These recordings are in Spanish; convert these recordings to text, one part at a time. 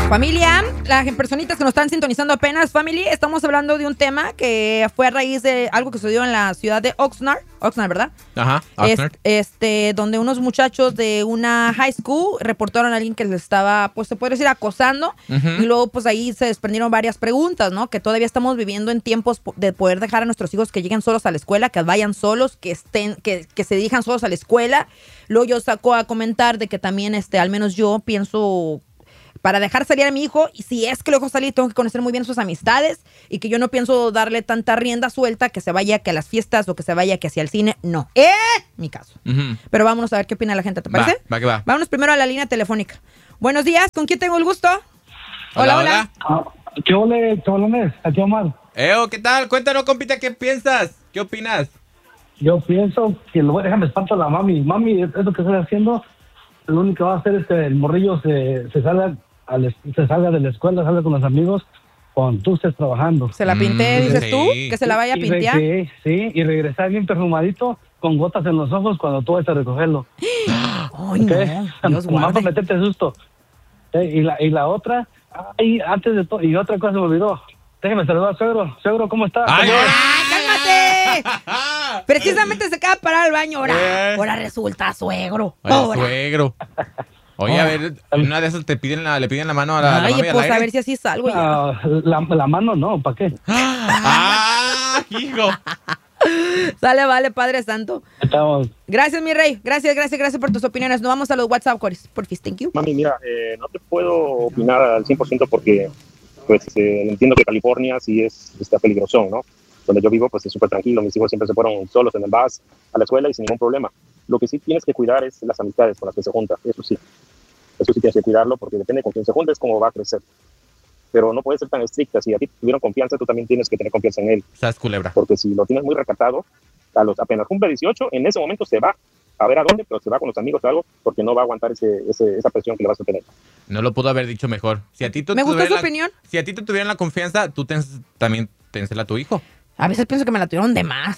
Familia, las personitas que nos están sintonizando apenas, family, estamos hablando de un tema que fue a raíz de algo que sucedió en la ciudad de Oxnard, ¿verdad? Ajá, Oxnard. Donde unos muchachos de una high school reportaron a alguien que les estaba, pues se puede decir, acosando. Y luego pues ahí se desprendieron varias preguntas, ¿no? Que todavía estamos viviendo en tiempos de poder dejar a nuestros hijos que lleguen solos a la escuela, que vayan solos, que se dirijan solos a la escuela. Luego yo saco a comentar de que también, al menos yo pienso, para dejar salir a mi hijo, y si es que lo dejo salir, tengo que conocer muy bien sus amistades, y que yo no pienso darle tanta rienda suelta que se vaya que a las fiestas o que se vaya que hacia el cine. No. Mi caso. Pero vámonos a ver qué opina la gente, ¿te parece? Va que va. Vámonos primero a la línea telefónica. Buenos días, ¿con quién tengo el gusto? Hola. ¿Qué ole, chavalones? Aquí Omar. ¿Qué tal? Cuéntanos, compita, ¿qué piensas? ¿Qué opinas? Yo pienso que lo voy a dejar, me espanto a la mami. Mami, es lo que estoy haciendo. Lo único que va a hacer es que el morrillo se salga de la escuela, salga con los amigos cuando tú estés trabajando. ¿Se la pinté, dices sí. tú? ¿Que se la vaya a pintear? Sí, y regresar bien perfumadito, con gotas en los ojos cuando tú vayas a recogerlo. Ay, no, Dios Nomás guarde. para meterte susto. Y la otra, antes de todo, y otra cosa me olvidó. Déjeme saludar al suegro. Suegro, ¿cómo está? ¡Ay, ¡Cálmate! Precisamente se acaba de parar al baño. Ahora resulta suegro. Oye, suegro. Oye, a ver, una de esas le piden la mano a la mami al pues aire. a ver si así salgo ya. La mano no, ¿para qué? Hijo. Sale, vale, Padre Santo. Estamos. Gracias, mi rey. Gracias por tus opiniones. Nos vamos a los WhatsApp, Coris. Porfis, thank you. Mami, mira, no te puedo opinar al 100% porque pues entiendo que California sí está peligroso, ¿no? Donde yo vivo pues es súper tranquilo, mis hijos siempre se fueron solos en el bus a la escuela y sin ningún problema. Lo que sí tienes que cuidar es las amistades con las que se junta, eso sí tienes que cuidarlo porque depende de con quién se junta es cómo va a crecer. Pero no puede ser tan estricta, si a ti tuvieron confianza, tú también tienes que tener confianza en él. Estás culebra. Porque si lo tienes muy recatado, apenas cumple 18, en ese momento se va a ver a dónde, pero se va con los amigos o algo, porque no va a aguantar esa presión que le vas a tener. No lo pudo haber dicho mejor. Me gustó su opinión. Si a ti te tuvieran la confianza, tú también ténsela a tu hijo. A veces pienso que me la tuvieron de más.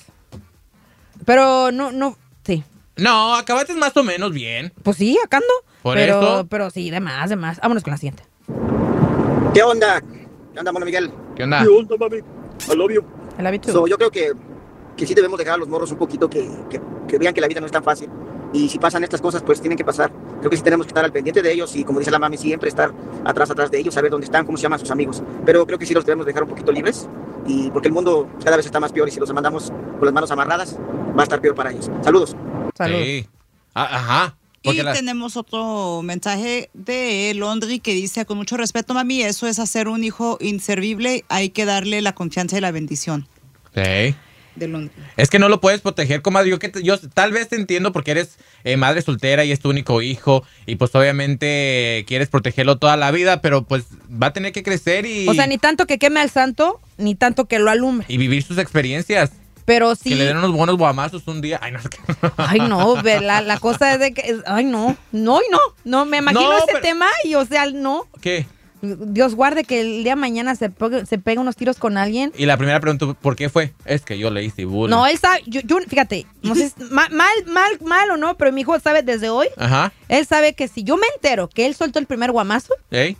Pero no, sí. No, acabaste más o menos bien. Pues sí, acá ando. Eso. Pero sí, de más. Vámonos con la siguiente. ¿Qué onda? ¿Qué onda, mono Miguel? ¿Qué onda? ¿Qué onda, mami? I love you. I love you too. So, yo creo que sí debemos dejar a los morros un poquito que vean que la vida no es tan fácil. Y si pasan estas cosas, pues tienen que pasar. Creo que sí tenemos que estar al pendiente de ellos y, como dice la mami, siempre estar atrás de ellos, saber dónde están, cómo se llaman sus amigos. Pero creo que sí los debemos dejar un poquito libres, y porque el mundo cada vez está más peor y si los mandamos con las manos amarradas, va a estar peor para ellos. Saludos. Salud. Sí. Ajá. Y tenemos otro mensaje de Londri que dice: con mucho respeto, mami, eso es hacer un hijo inservible, hay que darle la confianza y la bendición. Sí. De Londri. Es que no lo puedes proteger, comadre. Yo tal vez te entiendo porque eres madre soltera y es tu único hijo y pues obviamente quieres protegerlo toda la vida, pero pues va a tener que crecer y... O sea, ni tanto que queme al santo, ni tanto que lo alumbre. Y vivir sus experiencias. Pero sí. Que le den unos buenos guamazos un día. Ay, no, la cosa es de que... Ay, no, me imagino tema y, o sea, no. ¿Qué? Dios guarde que el día de mañana se pega unos tiros con alguien. Y la primera pregunta, ¿por qué fue? Es que yo le hice bullying. No, él sabe, yo fíjate, no sé, mal o no, pero mi hijo sabe desde hoy. Ajá. Él sabe que si yo me entero que él soltó el primer guamazo,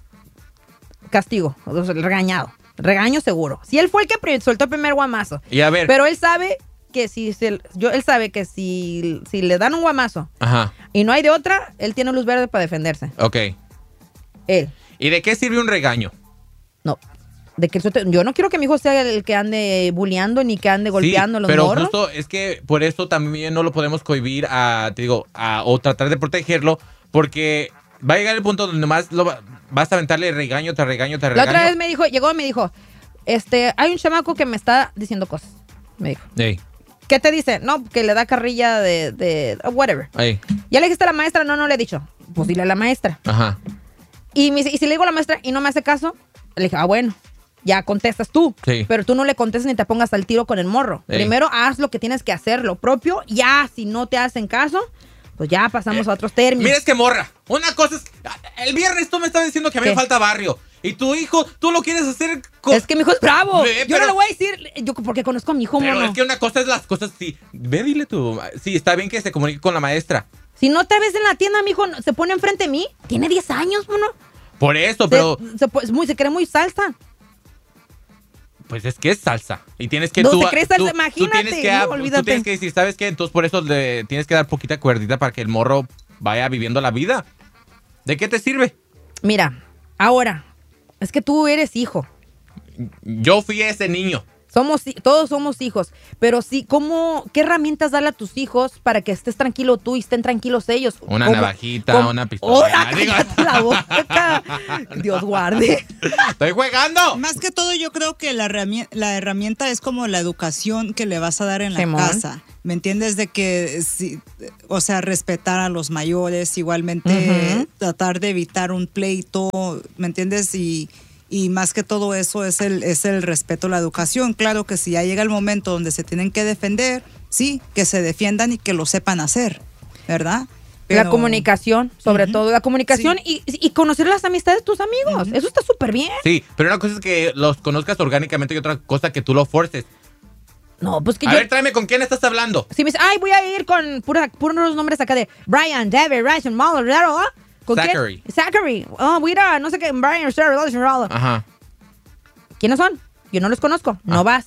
castigo, o sea, regaño seguro. Si él fue el que soltó el primer guamazo. Y a ver. Pero él sabe que él sabe que si le dan un guamazo, ajá, y no hay de otra, él tiene luz verde para defenderse. Ok. Él. ¿Y de qué sirve un regaño? No. Yo no quiero que mi hijo sea el que ande bulleando ni que ande golpeando a los morros. Pero justo es que por eso también no lo podemos cohibir o tratar de protegerlo, porque va a llegar el punto donde nomás vas a aventarle regaño tras regaño tras regaño. La otra vez llegó y me dijo, hay un chamaco que me está diciendo cosas. Me dijo. Ey. ¿Qué te dice? No, que le da carrilla de whatever. Ey. ¿Ya le dijiste a la maestra? No le he dicho. Pues dile a la maestra. Ajá. Y me dice, ¿y si le digo a la maestra y no me hace caso? Le dije, bueno, ya contestas tú. Sí. Pero tú no le contestas ni te pongas al tiro con el morro. Ey. Primero haz lo que tienes que hacer, lo propio. Ya, si no te hacen caso, pues ya pasamos a otros términos. Mira, es que morra. Una cosa es... El viernes tú me estabas diciendo que a mí me falta barrio. Y tu hijo, tú lo quieres hacer... Es que mi hijo es bravo. Yo no le voy a decir... porque conozco a mi hijo, pero mono. es que una cosa es las cosas... Sí, ve, dile tú. Sí, está bien que se comunique con la maestra. Si no te ves en la tienda, mi hijo se pone enfrente de mí. Tiene 10 años, mono. Por eso, pero... Se cree muy salsa. Pues es que es salsa. Y tienes que... No, se cree salsa, imagínate. Tú tienes que decir, ¿sabes qué? Entonces por eso le tienes que dar poquita cuerdita para que el morro vaya viviendo la vida. ¿De qué te sirve? Mira, ahora, es que tú eres hijo. Yo fui ese niño. Todos somos hijos, pero sí, ¿qué herramientas darle a tus hijos para que estés tranquilo tú y estén tranquilos ellos? Una navajita, una pistola. ¡Cállate la boca! Dios guarde. ¡Estoy jugando! Más que todo, yo creo que la herramienta es como la educación que le vas a dar en la casa. ¿Me entiendes? De que, o sea, respetar a los mayores, igualmente tratar de evitar un pleito, ¿me entiendes? Y más que todo eso es el respeto a la educación. Claro que si ya llega el momento donde se tienen que defender, sí, que se defiendan y que lo sepan hacer, ¿verdad? Pero... La comunicación, sobre todo, la comunicación y conocer las amistades de tus amigos. Eso está súper bien. Sí, pero una cosa es que los conozcas orgánicamente y otra cosa que tú lo forces. No, pues que a ver, tráeme, ¿con quién estás hablando? Si me dice, voy a ir con puros nombres acá de Brian, David, Ryan, Mahler, ¿con Zachary. quién? Zachary. Mira, no sé qué, Brian, Sarah, Ajá. ¿Quiénes son? Yo no los conozco. No vas.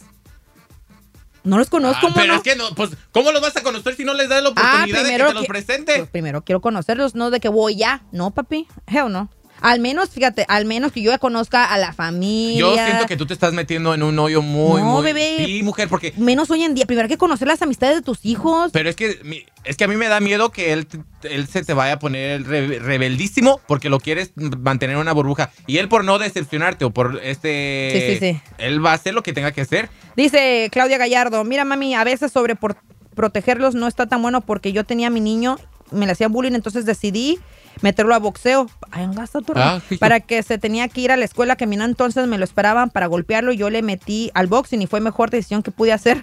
No los conozco, pero es que no, pues, ¿cómo los vas a conocer si no les das la oportunidad de que te los presente? Pues primero quiero conocerlos, no de que voy ya. No, papi. Hell no. Al menos, fíjate, que yo ya conozca a la familia. Yo siento que tú te estás metiendo en un hoyo muy... bebé. Sí, mujer, porque... Menos hoy en día. Primero hay que conocer las amistades de tus hijos. Pero es que a mí me da miedo que él se te vaya a poner rebeldísimo porque lo quieres mantener en una burbuja. Y él por no decepcionarte o por Sí. Él va a hacer lo que tenga que hacer. Dice Claudia Gallardo, mira, mami, a veces protegerlos no está tan bueno porque yo tenía a mi niño, me le hacía bullying, entonces decidí meterlo a boxeo. Para que se tenía que ir a la escuela caminando, entonces me lo esperaban para golpearlo y yo le metí al boxing y fue mejor decisión que pude hacer.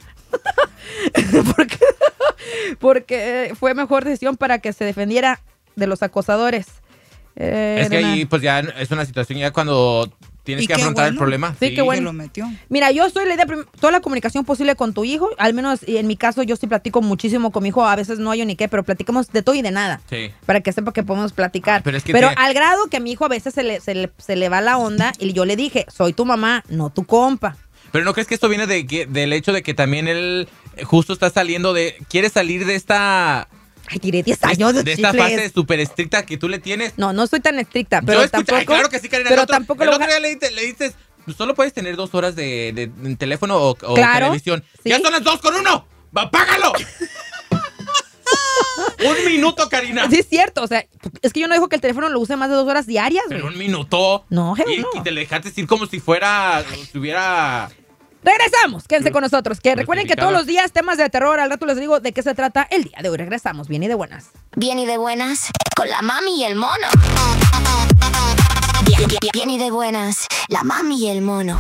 porque fue mejor decisión para que se defendiera de los acosadores. Es que ahí pues ya es una situación ya cuando tienes que afrontar el problema. Sí, qué bueno. Que lo metió. Mira, yo soy la idea, toda la comunicación posible con tu hijo, al menos en mi caso yo sí platico muchísimo con mi hijo, a veces no hay ni qué, pero platicamos de todo y de nada. Sí. Para que sepa que podemos platicar. Pero al grado que a mi hijo a veces se le va la onda y yo le dije, soy tu mamá, no tu compa. Pero ¿no crees que esto viene del hecho de que también él justo está quiere salir de esta... Ay, tiré 10 años de esta fase súper estricta que tú le tienes? No soy tan estricta, pero tampoco... claro que sí, Karina. Pero tampoco el otro día le dices, solo puedes tener 2 horas de teléfono o televisión. ¿Sí? ¡Ya son las 2:01! ¡Apágalo! 1 minuto, Karina. Sí, es cierto. O sea, es que yo no digo que el teléfono lo use más de 2 horas diarias. Pero 1 minuto. No, y te le dejaste ir como si estuviera... Regresamos, quédense con nosotros. Que recuerden que todos los días temas de terror. Al rato les digo de qué se trata el día de hoy. Regresamos, bien y de buenas. Bien y de buenas, con la mami y el mono. Bien y de buenas, la mami y el mono.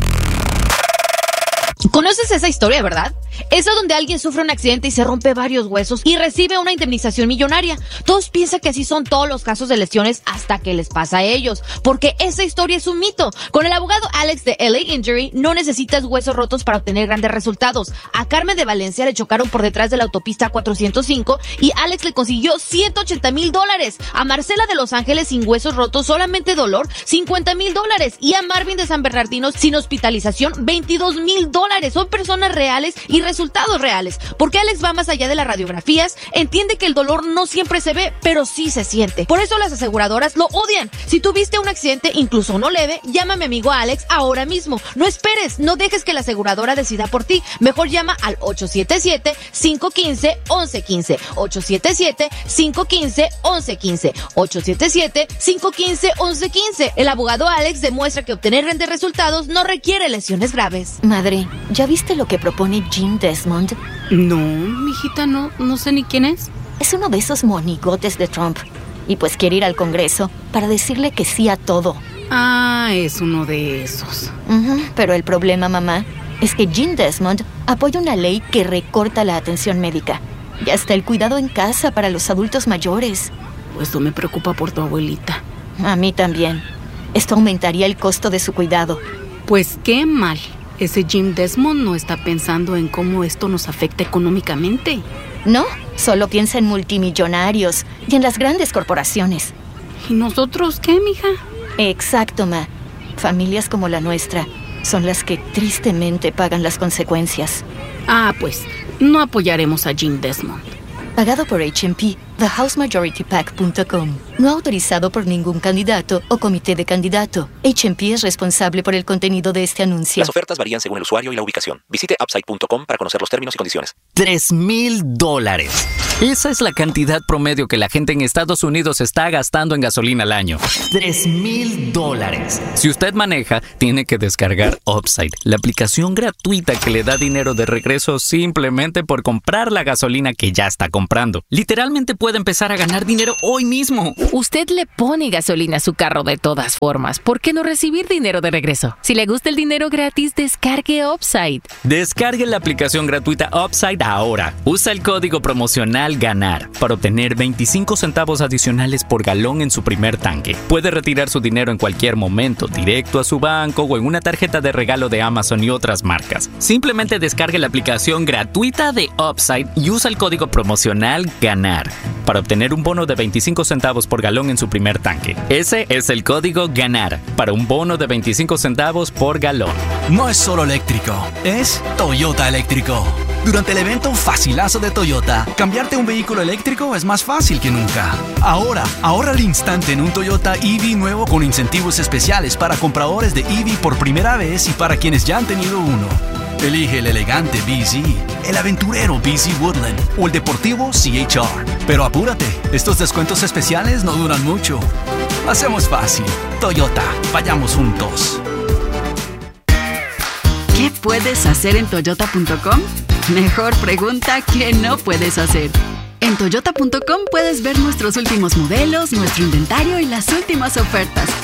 ¿Conoces esa historia, verdad? Esa donde alguien sufre un accidente y se rompe varios huesos y recibe una indemnización millonaria. Todos piensan que así son todos los casos de lesiones hasta que les pasa a ellos, porque esa historia es un mito. Con el abogado Alex de LA Injury no necesitas huesos rotos para obtener grandes resultados. A Carmen de Valencia le chocaron por detrás de la autopista 405 y Alex le consiguió $180,000. A Marcela de Los Ángeles sin huesos rotos, solamente dolor, $50,000. Y a Marvin de San Bernardino sin hospitalización, $22,000. Son personas reales y resultados reales, porque Alex va más allá de las radiografías, entiende que el dolor no siempre se ve, pero sí se siente. Por eso las aseguradoras lo odian. Si tuviste un accidente, incluso no leve, llama a mi amigo Alex ahora mismo. No esperes, no dejes que la aseguradora decida por ti. Mejor llama al 877-515-1115. 877-515-1115. 877-515-1115. El abogado Alex demuestra que obtener grandes resultados no requiere lesiones graves. Madre, ¿ya viste lo que propone Jim Desmond? No, mijita, no sé ni quién es. Es uno de esos monigotes de Trump. Y pues quiere ir al Congreso para decirle que sí a todo. Ah, es uno de esos. Pero el problema, mamá, es que Jim Desmond apoya una ley que recorta la atención médica y hasta el cuidado en casa para los adultos mayores. Pues eso me preocupa por tu abuelita. A mí también. Esto aumentaría el costo de su cuidado. Pues qué mal. Ese Jim Desmond no está pensando en cómo esto nos afecta económicamente. No, solo piensa en multimillonarios y en las grandes corporaciones. ¿Y nosotros qué, mija? Exacto, Ma. Familias como la nuestra son las que tristemente pagan las consecuencias. Pues, no apoyaremos a Jim Desmond. Pagado por H&P, TheHouseMajorityPAC.com. No autorizado por ningún candidato o comité de candidato. H&P es responsable por el contenido de este anuncio. Las ofertas varían según el usuario y la ubicación. Visite Upside.com para conocer los términos y condiciones. $3,000. Esa es la cantidad promedio que la gente en Estados Unidos está gastando en gasolina al año. $3,000. Si usted maneja, tiene que descargar Upside, la aplicación gratuita que le da dinero de regreso simplemente por comprar la gasolina que ya está comprando. Literalmente puede empezar a ganar dinero hoy mismo. Usted le pone gasolina a su carro de todas formas. ¿Por qué no recibir dinero de regreso? Si le gusta el dinero gratis, descargue Upside. Descargue la aplicación gratuita Upside ahora. Usa el código promocional GANAR para obtener 25 centavos adicionales por galón en su primer tanque. Puede retirar su dinero en cualquier momento, directo a su banco o en una tarjeta de regalo de Amazon y otras marcas. Simplemente descargue la aplicación gratuita de Upside y usa el código promocional GANAR para obtener un bono de 25 centavos por galón en su primer tanque. Ese es el código GANAR para un bono de 25 centavos por galón. No es solo eléctrico, es Toyota eléctrico. Durante el evento Facilazo de Toyota, cambiarte a un vehículo eléctrico es más fácil que nunca. Ahora, ahorra al instante en un Toyota EV nuevo con incentivos especiales para compradores de EV por primera vez y para quienes ya han tenido uno. Elige el elegante BZ, el aventurero BZ Woodland o el deportivo CHR. Pero apúrate, estos descuentos especiales no duran mucho. Hacemos fácil. Toyota, vayamos juntos. ¿Qué puedes hacer en Toyota.com? Mejor pregunta que no puedes hacer. En Toyota.com puedes ver nuestros últimos modelos, nuestro inventario y las últimas ofertas.